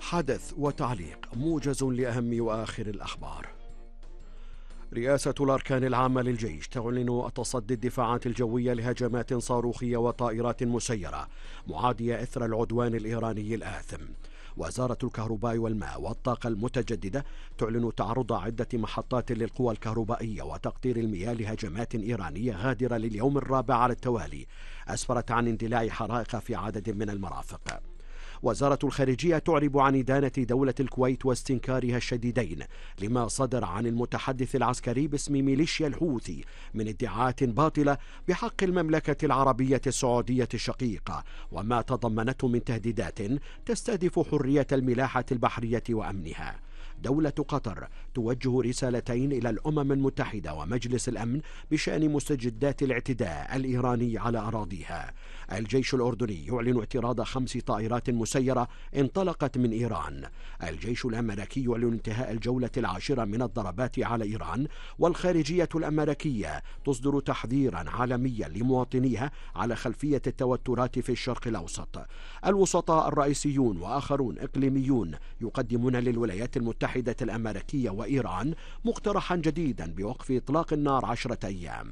حدث وتعليق موجز لأهم وآخر الأخبار. رئاسة الأركان العامة للجيش تعلن تصدي الدفاعات الجوية لهجمات صاروخية وطائرات مسيرة معادية إثر العدوان الإيراني الآثم. وزارة الكهرباء والماء والطاقة المتجددة تعلن تعرض عدة محطات للقوى الكهربائية وتقطير المياه لهجمات إيرانية غادرة لليوم الرابع على التوالي أسفرت عن اندلاع حرائق في عدد من المرافق. وزارة الخارجية تعرب عن إدانة دولة الكويت واستنكارها الشديدين لما صدر عن المتحدث العسكري باسم ميليشيا الحوثي من ادعاءات باطلة بحق المملكة العربية السعودية الشقيقة وما تضمنته من تهديدات تستهدف حرية الملاحة البحرية وأمنها. دولة قطر توجه رسالتين إلى الأمم المتحدة ومجلس الأمن بشأن مستجدات الاعتداء الإيراني على أراضيها. الجيش الأردني يعلن اعتراض 5 طائرات مسيرة انطلقت من إيران. الجيش الأمريكي يعلن انتهاء الجولة 10 من الضربات على إيران. والخارجية الأمريكية تصدر تحذيرا عالميا لمواطنيها على خلفية التوترات في الشرق الأوسط. الوسطاء الرئيسيون وآخرون إقليميون يقدمون للولايات المتحدة الأمريكية وإيران مقترحا جديدا بوقف إطلاق النار 10 أيام.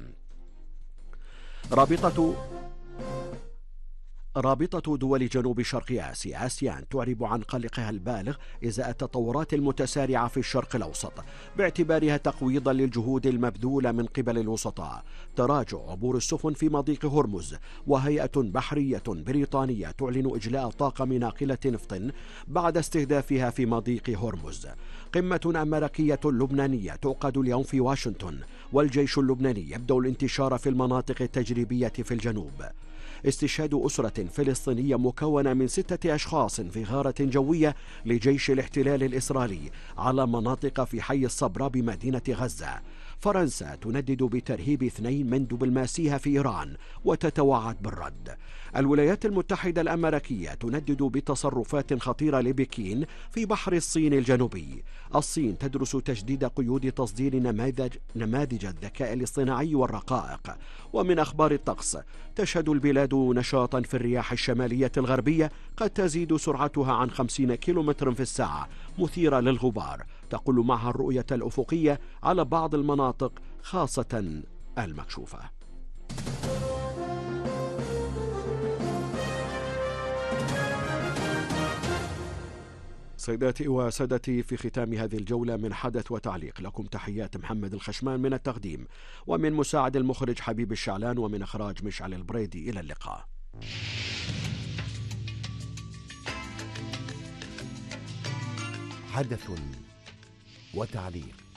رابطة دول جنوب شرق آسيا آسيان تعرب عن قلقها البالغ إزاء التطورات المتسارعة في الشرق الأوسط باعتبارها تقويضا للجهود المبذولة من قبل الوسطاء. تراجع عبور السفن في مضيق هرمز وهيئة بحرية بريطانية تعلن إجلاء طاقم ناقلة نفط بعد استهدافها في مضيق هرمز. قمة أمريكية لبنانية تعقد اليوم في واشنطن والجيش اللبناني يبدأ الانتشار في المناطق التجريبية في الجنوب. استشهاد أسرة فلسطينية مكونة من 6 أشخاص في غارة جوية لجيش الاحتلال الإسرائيلي على مناطق في حي الصبرا بمدينة غزة. فرنسا تندد بترهيب 2 من دبلوماسيها في إيران وتتوعد بالرد. الولايات المتحدة الأمريكية تندد بتصرفات خطيرة لبكين في بحر الصين الجنوبي. الصين تدرس تجديد قيود تصدير نماذج الذكاء الاصطناعي والرقائق. ومن أخبار الطقس تشهد البلاد نشاطا في الرياح الشمالية الغربية قد تزيد سرعتها عن 50 كيلومتر في الساعة مثيرة للغبار تقل معها الرؤية الأفقية على بعض المناطق خاصة المكشوفة. سيداتي وسادتي، في ختام هذه الجولة من حدث وتعليق لكم تحيات محمد الخشمان من التقديم ومن مساعد المخرج حبيب الشعلان ومن إخراج مشعل البريدي. إلى اللقاء. حدث وتعليق.